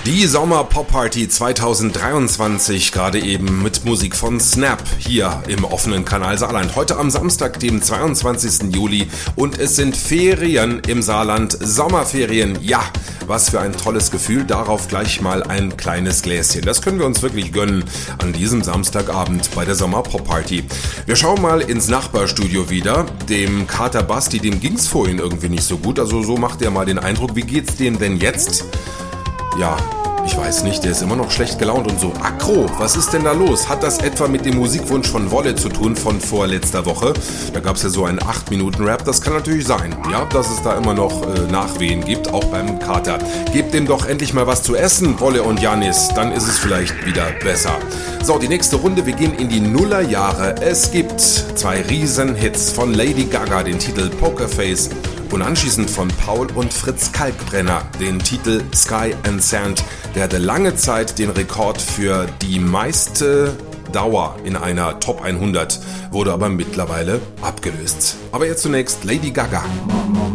Die Sommer-Pop-Party 2023, gerade eben mit Musik von Snap, hier im offenen Kanal Saarland. Heute am Samstag, dem 22. Juli, und es sind Ferien im Saarland, Sommerferien. Ja, was für ein tolles Gefühl, darauf gleich mal ein kleines Gläschen. Das können wir uns wirklich gönnen an diesem Samstagabend bei der Sommer-Pop-Party. Wir schauen mal ins Nachbarstudio wieder. Dem Kater Basti, dem ging's vorhin irgendwie nicht so gut, also so macht er mal den Eindruck. Wie geht's dem denn jetzt? Ja, ich weiß nicht, der ist immer noch schlecht gelaunt und so aggro. Was ist denn da los? Hat das etwa mit dem Musikwunsch von Wolle zu tun von vorletzter Woche? Da gab es ja so einen 8-Minuten-Rap, das kann natürlich sein, ja, dass es da immer noch Nachwehen gibt, auch beim Kater. Gebt dem doch endlich mal was zu essen, Wolle und Janis, dann ist es vielleicht wieder besser. So, die nächste Runde, wir gehen in die Nullerjahre. Es gibt 2 Riesenhits von Lady Gaga, den Titel Pokerface, und anschließend von Paul und Fritz Kalkbrenner den Titel Sky and Sand. Der hatte lange Zeit den Rekord für die meiste Dauer in einer Top 100, wurde aber mittlerweile abgelöst. Aber jetzt zunächst Lady Gaga.